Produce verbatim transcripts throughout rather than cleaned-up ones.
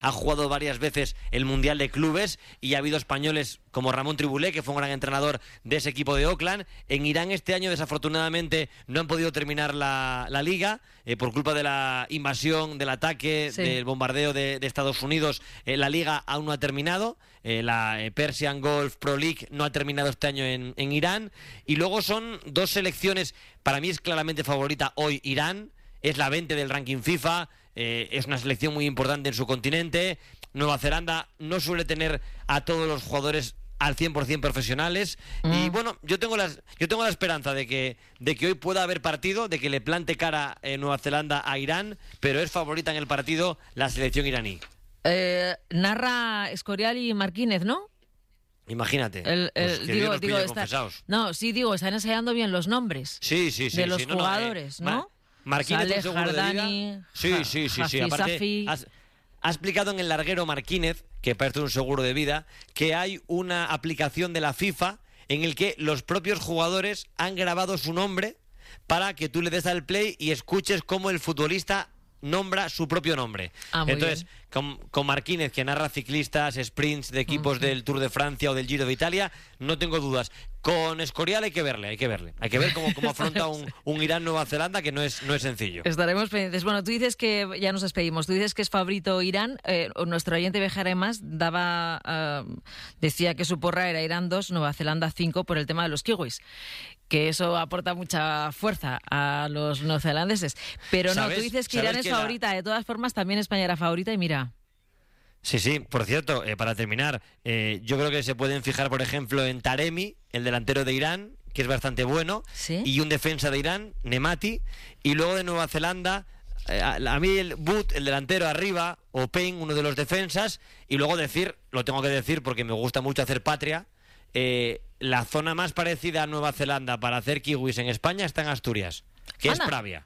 ha jugado varias veces el Mundial de Clubes y ha habido españoles como Ramón Tribulé, que fue un gran entrenador de ese equipo de Auckland. En Irán este año, desafortunadamente, no han podido terminar la, la liga eh, por culpa de la invasión, del ataque, Sí. del bombardeo de, de Estados Unidos. Eh, la liga aún no ha terminado. Eh, la eh, Persian Gulf Pro League no ha terminado este año en, en Irán. Y luego son dos selecciones, para mí es claramente favorita hoy Irán. Es la veinte del ranking FIFA, eh, es una selección muy importante en su continente. Nueva Zelanda no suele tener a todos los jugadores al cien por ciento profesionales. Mm. Y bueno, yo tengo las, yo tengo la esperanza de que, de que hoy pueda haber partido, de que le plante cara eh, Nueva Zelanda a Irán, pero es favorita en el partido la selección iraní. Eh, narra Escorial y Martínez, ¿no? Imagínate. El, el, pues que digo, Dios nos digo, pille está, confesados. no, sí, digo, están ensayando bien los nombres sí, sí, sí, de los sí, no, jugadores, no, eh, ¿no? Martínez Saleh, un seguro Jardani, de vida. Sí, sí, sí, sí. Hafiz, Aparte, has, ha explicado en el larguero Martínez, que parece un seguro de vida, que hay una aplicación de la FIFA en el que los propios jugadores han grabado su nombre para que tú le des al play y escuches cómo el futbolista nombra su propio nombre. Ah, muy Entonces, bien. con, con Martínez, que narra ciclistas, sprints de equipos uh-huh. del Tour de Francia o del Giro de Italia, no tengo dudas. Con Escorial hay que verle, hay que verle. Hay que ver cómo, cómo afronta un, un Irán-Nueva Zelanda, que no es, no es sencillo. Estaremos pendientes. Bueno, tú dices que, ya nos despedimos, tú dices que es favorito Irán. Eh, nuestro oyente Bejar más daba, uh, decía que su porra era Irán dos, Nueva Zelanda cinco por el tema de los kiwis. Que eso aporta mucha fuerza a los neozelandeses. Pero no, tú dices que Irán es favorita. La... De todas formas, también España era favorita y mira... Sí, sí, por cierto, eh, para terminar, eh, yo creo que se pueden fijar, por ejemplo, en Taremi, el delantero de Irán, que es bastante bueno, ¿sí? Y un defensa de Irán, Nemati, y luego de Nueva Zelanda, eh, a, a mí el Boot, el delantero arriba, o Payne, uno de los defensas, y luego decir, lo tengo que decir porque me gusta mucho hacer patria, eh, la zona más parecida a Nueva Zelanda para hacer kiwis en España está en Asturias, que Anda. es Pravia.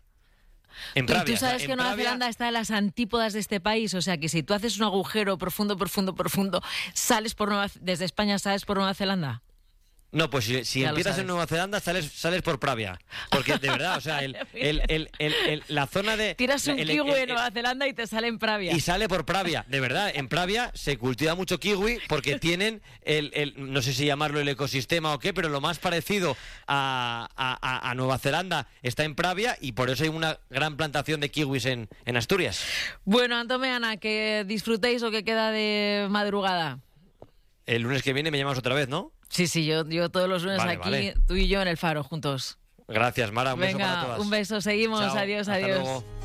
En ¿Tú, Pravia, tú sabes o sea, que Nueva Pravia... Zelanda está en las antípodas de este país, o sea que si tú haces un agujero profundo, profundo, profundo, sales por Nueva, desde España sales por Nueva Zelanda. No, pues si, si empiezas en Nueva Zelanda sales, sales por Pravia, porque de verdad, o sea, el, el, el, el, el, la zona de... Tiras un el, kiwi el, el, en Nueva Zelanda y te sale en Pravia. Y sale por Pravia, de verdad, en Pravia se cultiva mucho kiwi porque tienen, el, el no sé si llamarlo el ecosistema o qué, pero lo más parecido a, a, a Nueva Zelanda está en Pravia y por eso hay una gran plantación de kiwis en, en Asturias. Bueno, Antomeana, que disfrutéis o que queda de madrugada. El lunes que viene me llamas otra vez, ¿no? Sí, sí, yo, yo todos los lunes vale, aquí, vale. Tú y yo en el Faro, juntos. Gracias, Mara, un Venga, beso para todas. Un beso, seguimos, Chao, adiós, hasta adiós. Luego.